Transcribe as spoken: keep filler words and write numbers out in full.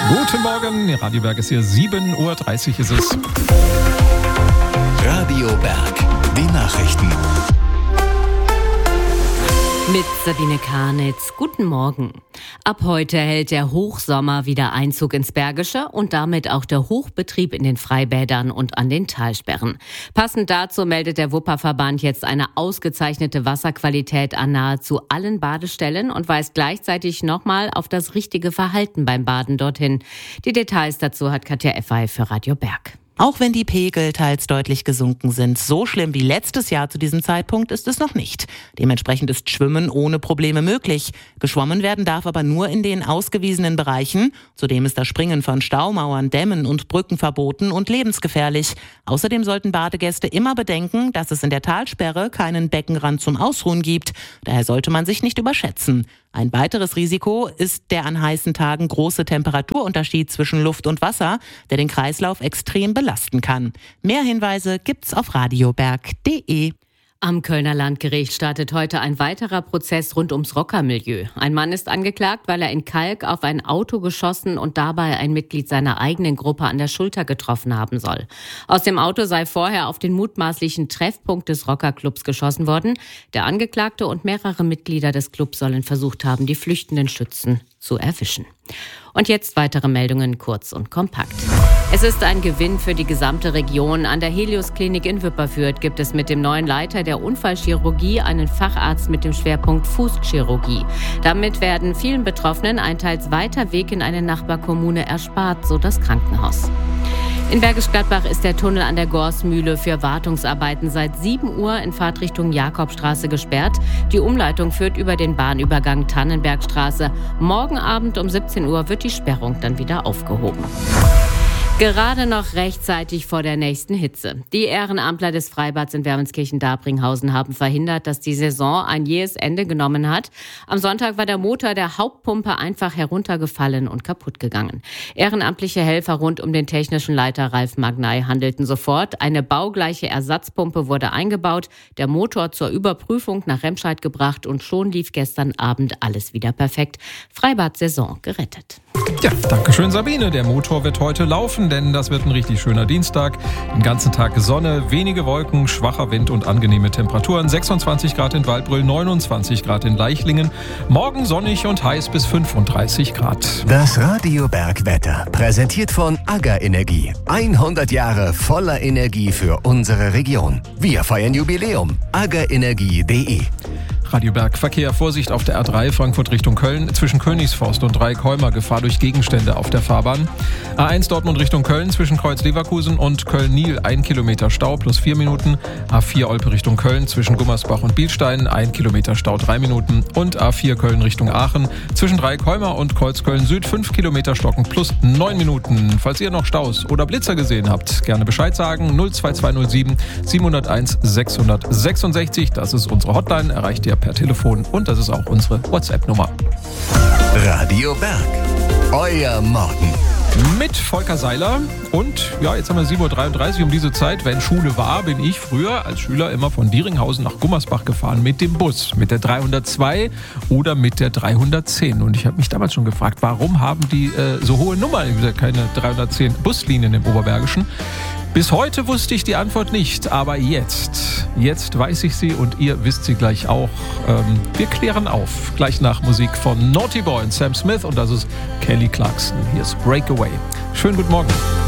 Guten Morgen, Radio Berg ist hier, sieben Uhr dreißig ist es. Radio Berg, die Nachrichten. Mit Sabine Karnitz. Guten Morgen. Ab heute hält der Hochsommer wieder Einzug ins Bergische und damit auch der Hochbetrieb in den Freibädern und an den Talsperren. Passend dazu meldet der Wupperverband jetzt eine ausgezeichnete Wasserqualität an nahezu allen Badestellen und weist gleichzeitig nochmal auf das richtige Verhalten beim Baden dorthin. Die Details dazu hat Katja Effay für Radio Berg. Auch wenn die Pegel teils deutlich gesunken sind, so schlimm wie letztes Jahr zu diesem Zeitpunkt ist es noch nicht. Dementsprechend ist Schwimmen ohne Probleme möglich. Geschwommen werden darf aber nur in den ausgewiesenen Bereichen. Zudem ist das Springen von Staumauern, Dämmen und Brücken verboten und lebensgefährlich. Außerdem sollten Badegäste immer bedenken, dass es in der Talsperre keinen Beckenrand zum Ausruhen gibt. Daher sollte man sich nicht überschätzen. Ein weiteres Risiko ist der an heißen Tagen große Temperaturunterschied zwischen Luft und Wasser, der den Kreislauf extrem belasten kann. Mehr Hinweise gibt's auf radioberg punkt de. Am Kölner Landgericht startet heute ein weiterer Prozess rund ums Rockermilieu. Ein Mann ist angeklagt, weil er in Kalk auf ein Auto geschossen und dabei ein Mitglied seiner eigenen Gruppe an der Schulter getroffen haben soll. Aus dem Auto sei vorher auf den mutmaßlichen Treffpunkt des Rockerclubs geschossen worden. Der Angeklagte und mehrere Mitglieder des Clubs sollen versucht haben, die flüchtenden Schützen zu erwischen. Und jetzt weitere Meldungen kurz und kompakt. Es ist ein Gewinn für die gesamte Region. An der Helios-Klinik in Wipperfürth gibt es mit dem neuen Leiter der Unfallchirurgie einen Facharzt mit dem Schwerpunkt Fußchirurgie. Damit werden vielen Betroffenen ein teils weiter Weg in eine Nachbarkommune erspart, so das Krankenhaus. In Bergisch Gladbach ist der Tunnel an der Gorsmühle für Wartungsarbeiten seit sieben Uhr in Fahrtrichtung Jakobstraße gesperrt. Die Umleitung führt über den Bahnübergang Tannenbergstraße. Morgen Abend um siebzehn Uhr wird die Sperrung dann wieder aufgehoben. Gerade noch rechtzeitig vor der nächsten Hitze. Die Ehrenamtler des Freibads in Wermelskirchen-Dabringhausen haben verhindert, dass die Saison ein jähes Ende genommen hat. Am Sonntag war der Motor der Hauptpumpe einfach heruntergefallen und kaputt gegangen. Ehrenamtliche Helfer rund um den technischen Leiter Ralf Magnay handelten sofort. Eine baugleiche Ersatzpumpe wurde eingebaut, der Motor zur Überprüfung nach Remscheid gebracht und schon lief gestern Abend alles wieder perfekt. Freibad-Saison gerettet. Ja, danke schön Sabine. Der Motor wird heute laufen, denn das wird ein richtig schöner Dienstag. Den ganzen Tag Sonne, wenige Wolken, schwacher Wind und angenehme Temperaturen. sechsundzwanzig Grad in Waldbröl, neunundzwanzig Grad in Leichlingen. Morgen sonnig und heiß bis fünfunddreißig Grad. Das Radio Berg Wetter, präsentiert von AGA Energie. hundert Jahre voller Energie für unsere Region. Wir feiern Jubiläum. agaenergie punkt de. Radio Berg, Verkehr, Vorsicht auf der A drei, Frankfurt Richtung Köln, zwischen Königsforst und Dreieckholmer, Gefahr durch Gegenstände auf der Fahrbahn. A eins Dortmund Richtung Köln, zwischen Kreuz Leverkusen und Köln-Niel, ein Kilometer Stau plus vier Minuten. A vier Olpe Richtung Köln, zwischen Gummersbach und Bielstein, ein Kilometer Stau, drei Minuten. Und A vier Köln Richtung Aachen, zwischen Dreieckholmer und Kreuzköln Süd, fünf Kilometer Stocken plus neun Minuten. Falls ihr noch Staus oder Blitzer gesehen habt, gerne Bescheid sagen. null zwei zwei null sieben sieben null eins sechs sechs sechs, das ist unsere Hotline, erreicht ihr per Telefon und das ist auch unsere WhatsApp-Nummer. Radio Berg, euer Morgen. Mit Volker Seiler und ja, jetzt haben wir sieben Uhr dreiunddreißig um diese Zeit. Wenn Schule war, bin ich früher als Schüler immer von Dieringhausen nach Gummersbach gefahren mit dem Bus, mit der dreihundertzwei oder mit der dreihundertzehn. Und ich habe mich damals schon gefragt, warum haben die äh, so hohe Nummern? Ich habe gesagt, keine dreihundertzehn Buslinien im Oberbergischen. Bis heute wusste ich die Antwort nicht, aber jetzt, jetzt weiß ich sie und ihr wisst sie gleich auch. Ähm, wir klären auf, gleich nach Musik von Naughty Boy und Sam Smith und das ist Kelly Clarkson. Hier ist Breakaway. Schönen guten Morgen.